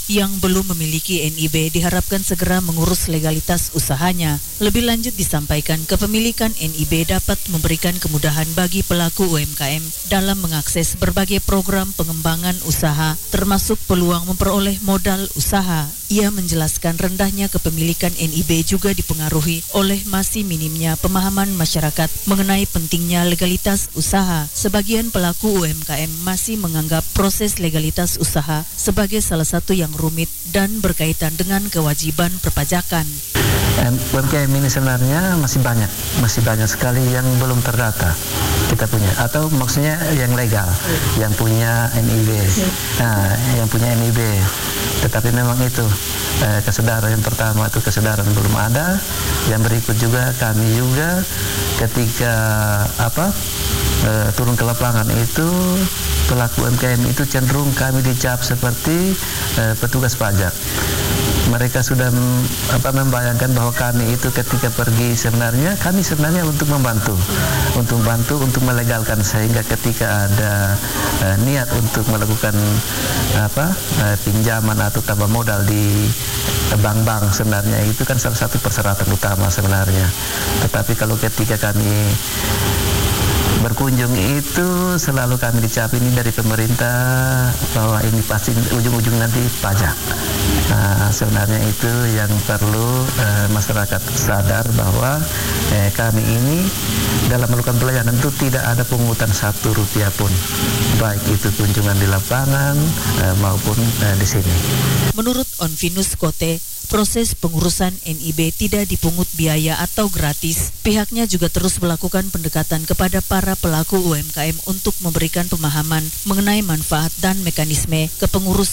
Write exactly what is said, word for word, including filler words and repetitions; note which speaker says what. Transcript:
Speaker 1: yang belum memiliki N I B diharapkan segera mengurus legalitas usahanya. Lebih lanjut disampaikan, kepemilikan N I B dapat memberikan kemudahan bagi pelaku U M K M dalam mengakses berbagai program pengembangan usaha, termasuk peluang memperoleh modal usaha. Ia menjelaskan rendahnya kepemilikan N I B juga dipengaruhi oleh masih minimnya pemahaman masyarakat mengenai pentingnya legalitas usaha. Sebagian pelaku U M K M masih menganggap proses legalitas usaha sebagai salah satu yang rumit dan berkaitan dengan kewajiban perpajakan.
Speaker 2: U M K M ini sebenarnya masih banyak, masih banyak sekali yang belum terdata kita punya, atau maksudnya yang legal, yang punya N I B, nah, yang punya N I B. Tetapi memang itu eh, kesadaran yang pertama itu kesadaran belum ada. Yang berikut juga kami juga ketika apa eh, turun ke lapangan itu pelaku U M K M itu cenderung kami dicap seperti eh, petugas pajak. Mereka sudah apa membayangkan bahwa kami itu ketika pergi sebenarnya kami sebenarnya untuk membantu, untuk membantu untuk melegalkan, sehingga ketika ada uh, niat untuk melakukan apa uh, pinjaman atau tambah modal di bank-bank sebenarnya itu kan salah satu persyaratan utama sebenarnya. Tetapi kalau ketika kami berkunjung itu selalu kami dicap ini dari pemerintah bahwa ini pasti ujung-ujung nanti pajak. Nah, sebenarnya itu yang perlu eh, masyarakat sadar bahwa eh, kami ini dalam melakukan pelayanan itu tidak ada pungutan satu rupiah pun, baik itu kunjungan di lapangan eh, maupun eh, di sini.
Speaker 1: Menurut Onvinus Kote, proses pengurusan N I B tidak dipungut biaya atau gratis. Pihaknya juga terus melakukan pendekatan kepada para pelaku U M K M untuk memberikan pemahaman mengenai manfaat dan mekanisme kepengurusan